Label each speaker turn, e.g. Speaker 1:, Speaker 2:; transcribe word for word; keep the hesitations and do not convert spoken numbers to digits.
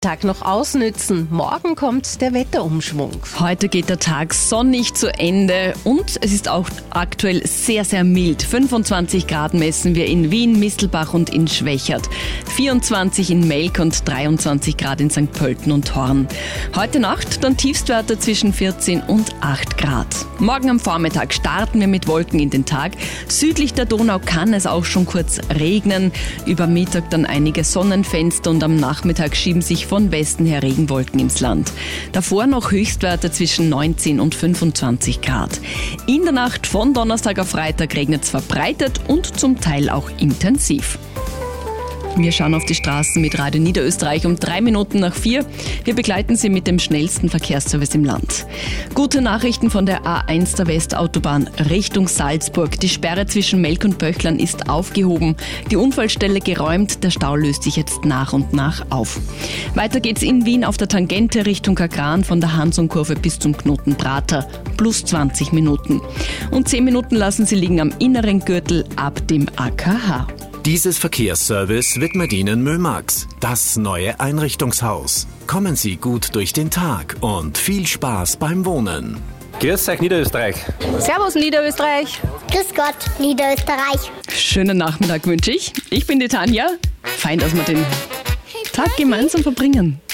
Speaker 1: Tag noch ausnützen. Morgen kommt der Wetterumschwung.
Speaker 2: Heute geht der Tag sonnig zu Ende und es ist auch aktuell sehr, sehr mild. fünfundzwanzig Grad messen wir in Wien, Mistelbach und in Schwächert. vierundzwanzig in Melk und dreiundzwanzig Grad in Sankt Pölten und Horn. Heute Nacht dann Tiefstwerte zwischen vierzehn und acht Grad. Morgen am Vormittag starten wir mit Wolken in den Tag. Südlich der Donau kann es auch schon kurz regnen. Über Mittag dann einige Sonnenfenster und am Nachmittag schieben sich von Westen her Regenwolken ins Land. Davor noch Höchstwerte zwischen neunzehn und fünfundzwanzig Grad. In der Nacht von Donnerstag auf Freitag regnet es verbreitet und zum Teil auch intensiv. Wir schauen auf die Straßen mit Radio Niederösterreich um drei Minuten nach vier. Wir begleiten Sie mit dem schnellsten Verkehrsservice im Land. Gute Nachrichten von der A eins der Westautobahn Richtung Salzburg. Die Sperre zwischen Melk und Böchlern ist aufgehoben. Die Unfallstelle geräumt. Der Stau löst sich jetzt nach und nach auf. Weiter geht's in Wien auf der Tangente Richtung Kagran von der Hansonkurve bis zum Knoten Prater. Plus zwanzig Minuten. Und zehn Minuten lassen Sie liegen am inneren Gürtel ab dem A K H.
Speaker 3: Dieses Verkehrsservice widmet Ihnen Mömax, das neue Einrichtungshaus. Kommen Sie gut durch den Tag und viel Spaß beim Wohnen.
Speaker 4: Grüß euch Niederösterreich.
Speaker 5: Servus Niederösterreich.
Speaker 6: Grüß Gott Niederösterreich.
Speaker 2: Schönen Nachmittag wünsche ich. Ich bin die Tanja. Fein, dass wir den Tag gemeinsam verbringen.